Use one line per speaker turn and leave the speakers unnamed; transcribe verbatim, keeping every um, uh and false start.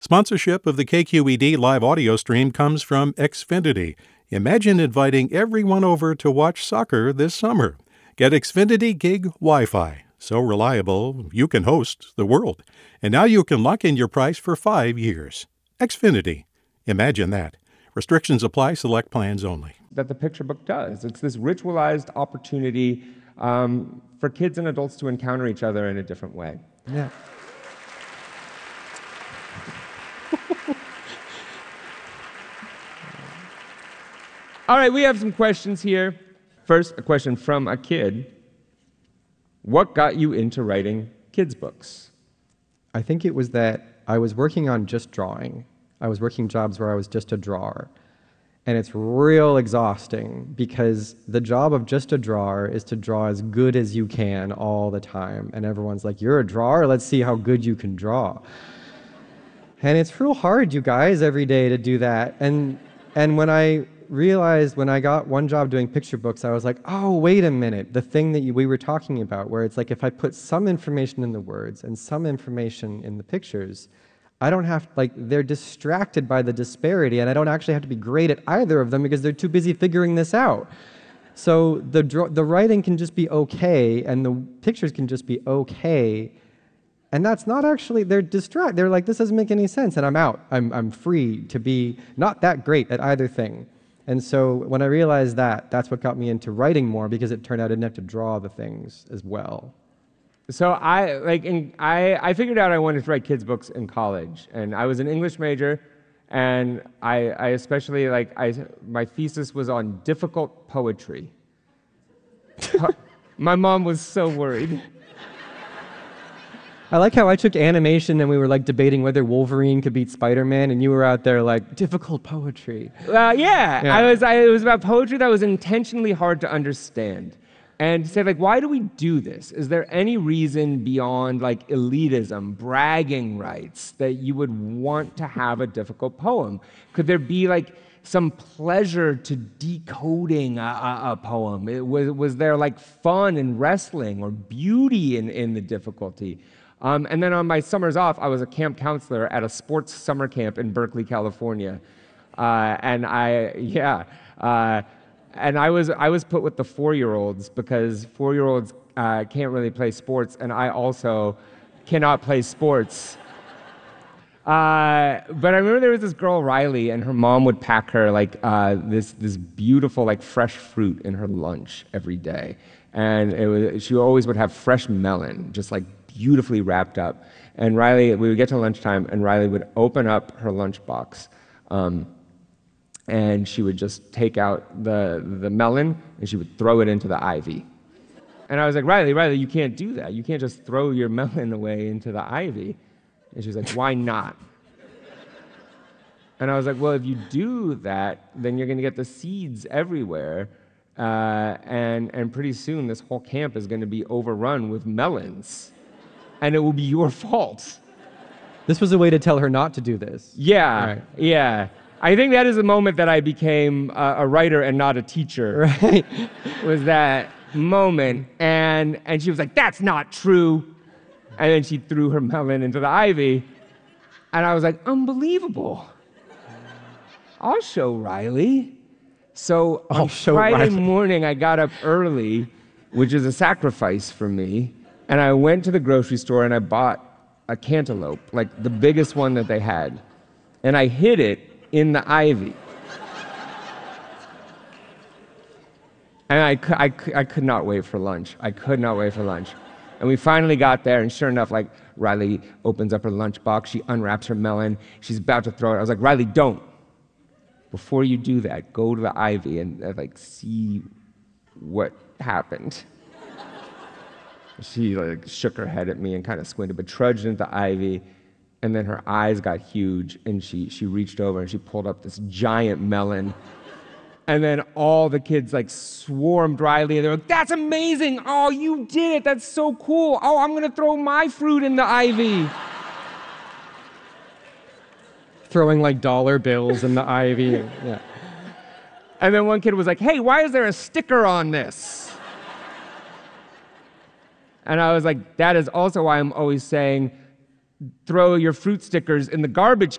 Sponsorship of the K Q E D live audio stream comes from Xfinity. Imagine inviting everyone over to watch soccer this summer. Get Xfinity Gig Wi-Fi. So reliable, you can host the world. And now you can lock in your price for five years. Xfinity. Imagine that. Restrictions apply. Select plans only.
That the picture book does. It's this ritualized opportunity um, for kids and adults to encounter each other in a different way.
Yeah.
All right, we have some questions here. First, a question from a kid. What got you into writing kids' books?
I think it was that I was working on just drawing. I was working jobs where I was just a drawer. And it's real exhausting because the job of just a drawer is to draw as good as you can all the time. And everyone's like, you're a drawer? Let's see how good you can draw. And it's real hard, you guys, every day to do that. And and when I realized, when I got one job doing picture books, I was like, oh, wait a minute. The thing that you, we were talking about, where it's like if I put some information in the words and some information in the pictures, I don't have, like, they're distracted by the disparity, and I don't actually have to be great at either of them because they're too busy figuring this out. So the the writing can just be okay, and the pictures can just be okay, and that's not actually, they're distract. They're like, this doesn't make any sense, and I'm out. I'm I'm free to be not that great at either thing. And so when I realized that, that's what got me into writing more, because it turned out I didn't have to draw the things as well.
So I like in, I I figured out I wanted to write kids' books in college, and I was an English major, and I I especially like I my thesis was on difficult poetry. My mom was so worried.
I like how I took animation and we were like debating whether Wolverine could beat Spider-Man, and you were out there like, difficult poetry.
Uh, yeah,
yeah.
I was. I, it was about poetry that was intentionally hard to understand. And say, like, why do we do this? Is there any reason beyond, like, elitism, bragging rights, that you would want to have a difficult poem? Could there be, like, some pleasure to decoding a, a, a poem? It was, was there, like, fun in wrestling or beauty in, in the difficulty? Um, and then on my summers off, I was a camp counselor at a sports summer camp in Berkeley, California. Uh, and I, yeah... Uh, And I was I was put with the four-year-olds because four-year-olds uh, can't really play sports, and I also cannot play sports. Uh, but I remember there was this girl, Riley, and her mom would pack her like uh, this this beautiful like fresh fruit in her lunch every day, and it was she always would have fresh melon, just like beautifully wrapped up. And Riley, we would get to lunchtime, and Riley would open up her lunchbox. Um, And she would just take out the, the melon, and she would throw it into the ivy. And I was like, Riley, Riley, you can't do that. You can't just throw your melon away into the ivy. And she was like, why not? And I was like, well, if you do that, then you're going to get the seeds everywhere. Uh, and, and pretty soon, this whole camp is going to be overrun with melons. And it will be your fault.
This was a way to tell her not to do this.
Yeah,
right.
yeah. I think that is the moment that I became a, a writer and not a teacher.
Right.
Was that moment, and and she was like, "That's not true," and then she threw her melon into the ivy, and I was like, "Unbelievable! I'll show Riley." So on
I'll show
Friday
Riley.
morning, I got up early, which is a sacrifice for me, and I went to the grocery store and I bought a cantaloupe, like the biggest one that they had, and I hid it in the ivy. And I, I, I could not wait for lunch. I could not wait for lunch. And we finally got there, and sure enough, like, Riley opens up her lunchbox, she unwraps her melon, she's about to throw it. I was like, Riley, don't. Before you do that, go to the ivy and, uh, like, see what happened. She, like, shook her head at me and kind of squinted, but trudged into the ivy. And then her eyes got huge, and she, she reached over and she pulled up this giant melon. And then all the kids like swarmed Riley, and they were like, that's amazing! Oh, you did it! That's so cool! Oh, I'm gonna throw my fruit in the ivy!
Throwing like dollar bills in the ivy. Yeah.
And then one kid was like, hey, why is there a sticker on this? And I was like, that is also why I'm always saying, throw your fruit stickers in the garbage